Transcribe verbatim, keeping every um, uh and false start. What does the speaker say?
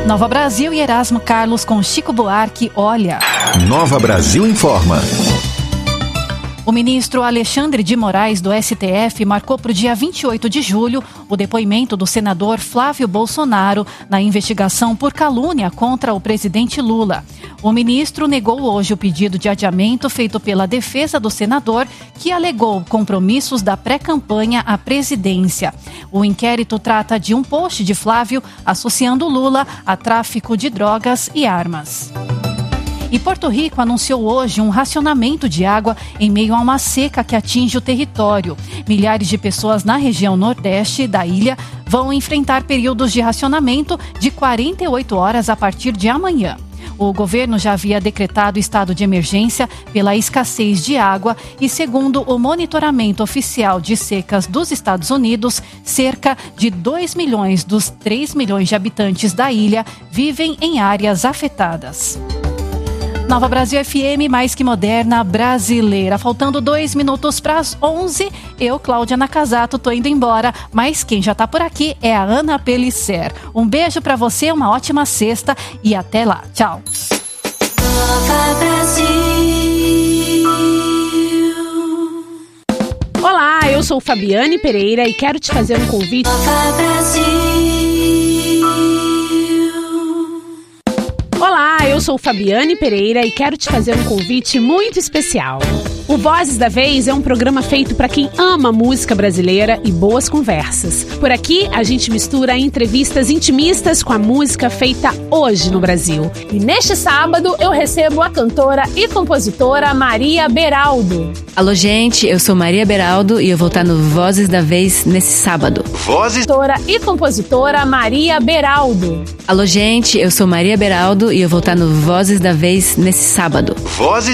Nova Brasil e Erasmo Carlos com Chico Buarque, Olha. Nova Brasil informa. O ministro Alexandre de Moraes, do S T F, marcou para o dia vinte e oito de julho o depoimento do senador Flávio Bolsonaro na investigação por calúnia contra o presidente Lula. O ministro negou hoje o pedido de adiamento feito pela defesa do senador, que alegou compromissos da pré-campanha à presidência. O inquérito trata de um post de Flávio associando Lula a tráfico de drogas e armas. E Porto Rico anunciou hoje um racionamento de água em meio a uma seca que atinge o território. Milhares de pessoas na região nordeste da ilha vão enfrentar períodos de racionamento de quarenta e oito horas a partir de amanhã. O governo já havia decretado estado de emergência pela escassez de água e, segundo o monitoramento oficial de secas dos Estados Unidos, cerca de dois milhões dos três milhões de habitantes da ilha vivem em áreas afetadas. Nova Brasil F M, mais que moderna, brasileira. Faltando dois minutos para as onze, eu, Cláudia Nakazato, tô indo embora. Mas quem já tá por aqui é a Ana Pellicer. Um beijo para você, uma ótima sexta e até lá. Tchau. Nova Brasil. Olá, eu sou Fabiane Pereira e quero te fazer um convite. Nova Brasil. Olá, eu sou Fabiane Pereira e quero te fazer um convite muito especial. O Vozes da Vez é um programa feito para quem ama música brasileira e boas conversas. Por aqui, a gente mistura entrevistas intimistas com a música feita hoje no Brasil. E neste sábado, eu recebo a cantora e compositora Maria Beraldo. Alô, gente, eu sou Maria Beraldo e eu vou estar no Vozes da Vez nesse sábado. Vozes. Cantora e compositora Maria Beraldo. Alô, gente, eu sou Maria Beraldo e eu vou estar no Vozes da Vez nesse sábado. Vozes.